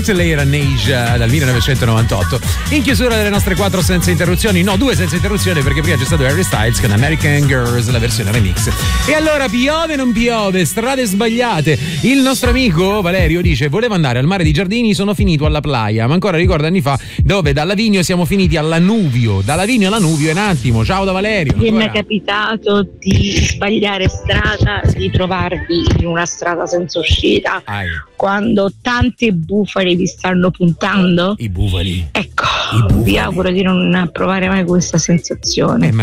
Street, lei era Neige dal 1998. In chiusura delle nostre 4 senza interruzioni, no, 2 senza interruzione, perché prima c'è stato Harry Styles con American Girls, la versione remix. E allora piove non piove, strade sbagliate. Il nostro amico Valerio dice: volevo andare al mare di Giardini, sono finito alla playa, ma ancora ricordo anni fa dove da Lavigno siamo finiti alla Nuvio. Da Lavigno alla Nuvio è un attimo. Ciao da Valerio. Mi è mai capitato di sbagliare strada, di trovarvi in una strada senza uscita quando tanti bufali vi stanno puntando? I bufali. Ecco, vi auguro di non provare mai questa sensazione.